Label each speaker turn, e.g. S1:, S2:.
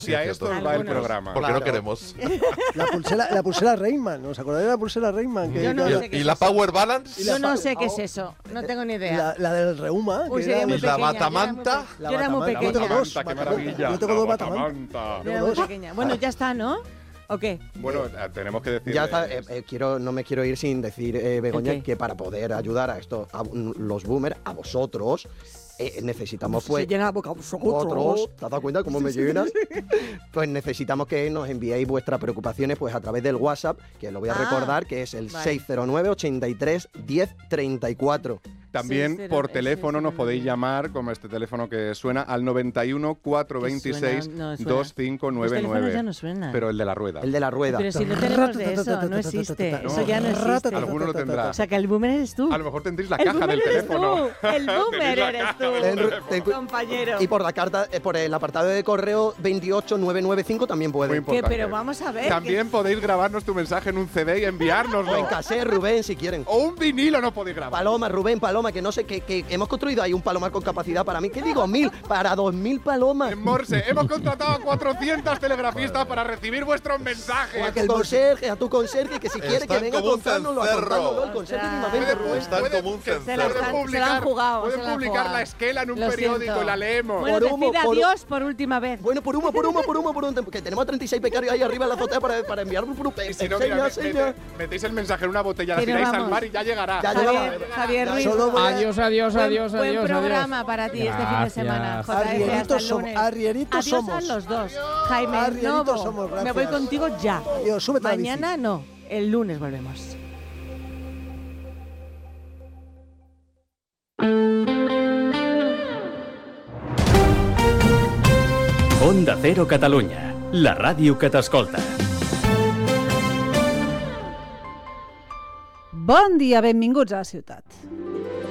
S1: Si a esto va el programa.
S2: Porque no queremos.
S3: La pulsera Rayman, ¿os acordáis de la pulsera Rayman?
S4: Yo no sé qué
S2: ¿Y
S4: es
S2: la
S4: eso.
S2: Power Balance?
S4: Yo no sé qué es eso, no tengo ni idea.
S3: La del Reuma.
S4: Uy,
S3: que
S4: sería
S3: era-
S4: muy
S2: ¿Y la
S4: pequeña,
S2: batamanta?
S4: Yo era muy
S3: Yo
S4: pequeña.
S3: tengo dos.
S1: Qué maravilla.
S3: Yo tengo
S1: La
S3: dos batamanta.
S1: batamanta.
S4: Yo era muy pequeña. Bueno, ya está, ¿no? ¿O qué?
S1: Bueno, tenemos que decir.
S5: Ya está, no me quiero ir sin decir, Begoña,
S4: Ok.
S5: que para poder ayudar a esto, a los boomers, a vosotros, necesitamos pues...
S3: Se llena la boca a
S5: Vosotros, ¿te has dado cuenta cómo me llenas? Pues necesitamos que nos enviéis vuestras preocupaciones pues a través del WhatsApp, que lo voy a recordar, que es el
S4: vale.
S5: 609 83 10 34.
S1: También
S4: 60,
S1: por teléfono nos
S4: 609.
S1: podéis llamar, como este teléfono que suena, al 91 426
S4: No, suena. Los teléfonos ya
S1: 2599.
S4: no suenan.
S1: Pero el de la rueda.
S5: El de la rueda.
S4: Pero si no tenemos de eso, no existe. Eso ya no existe.
S1: Alguno lo tendrá.
S4: O sea, que el boomer eres tú.
S1: A lo mejor tendréis la
S4: El
S1: caja
S4: boomer
S1: del
S4: eres
S1: teléfono.
S4: tú. El boomer
S1: Tenéis la
S4: eres
S1: caja
S4: tú.
S1: del teléfono.
S4: Compañero.
S5: Y por la carta, por el apartado de correo 28995 también
S1: Muy
S5: puede.
S1: importante.
S4: Pero vamos a ver.
S1: También podéis grabarnos tu mensaje en un CD y
S5: O en
S1: enviárnoslo.
S5: cassette, Rubén, si quieren.
S1: O un vinilo no podéis grabar.
S5: Paloma, Rubén, Paloma, que no sé, que hemos construido ahí un palomar con capacidad para mí. ¿Qué digo? 1000, para 2000 palomas.
S1: En Morse, hemos contratado a 400 telegrafistas para recibir vuestros mensajes.
S5: A tu conserje, que si quiere que
S2: Están
S5: venga a
S2: como un
S5: contárnoslo, a
S2: cencerro.
S5: contárnoslo, el conserje
S4: Ostras.
S5: mismamente, Rubén.
S2: Están como un
S4: Se la
S2: cencerro.
S4: están- se la han jugado,
S1: Pueden
S4: se la han
S1: publicar
S4: jugado.
S1: la esquela en un
S4: Lo
S1: periódico
S4: siento.
S1: y la leemos.
S4: Bueno,
S5: Por humo,
S4: decid
S5: por-
S4: adiós por última vez.
S5: Bueno, por uno, que tenemos a 36 becarios ahí arriba en la azotea para enviar un grupo.
S1: Y si no, mira, metéis el mensaje en una botella, la
S4: Que nos
S1: tiráis al
S4: vamos.
S1: mar y ya llegará.
S5: Ya
S4: Javier Ruiz.
S3: Solo voy a-
S6: Adiós.
S4: Buen programa para ti este fin de semana. JF, hasta
S3: Arrieritos
S4: el
S3: somos,
S4: lunes.
S3: arrieritos
S4: Adiós
S3: somos.
S4: a los dos. Jaime,
S3: Arrieritos
S4: Novo,
S3: somos,
S4: me
S3: gracias.
S4: voy contigo ya.
S3: Dios, súbete a la bici.
S4: Mañana no, el lunes volvemos.
S7: Onda Cero Catalunya, la ràdio que t'escolta.
S8: Bon dia, benvinguts a la ciutat.